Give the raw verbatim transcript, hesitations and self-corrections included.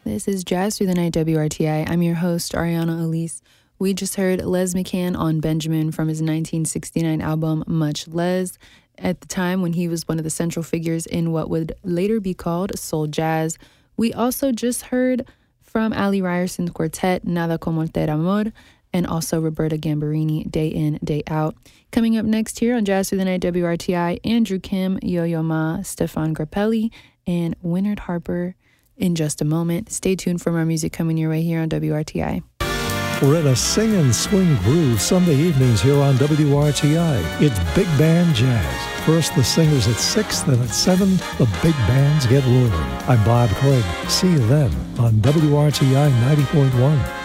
This is Jazz Through the Night W R T I. I'm your host, Ariana Elise. We just heard Les McCann on Benjamin from his nineteen sixty-nine album, Much Les, at the time when he was one of the central figures in what would later be called soul jazz. We also just heard from Ali Ryerson's quartet, Nada Como Ter Amor, and also Roberta Gambarini, Day In, Day Out. Coming up next here on Jazz Through the Night W R T I, Andrew Kim, Yo-Yo Ma, Stefan Grappelli, and Winard Harper in just a moment. Stay tuned for more music coming your way here on W R T I. We're in a sing and swing groove Sunday evenings here on W R T I. It's Big Band Jazz. First the singers at six, then at seven, the big bands get rolling. I'm Bob Craig. See you then on W R T I ninety point one.